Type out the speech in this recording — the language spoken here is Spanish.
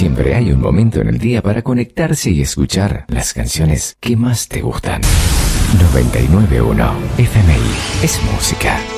siempre hay un momento en el día para conectarse y escuchar las canciones que más te gustan. 99.1 FMI es música.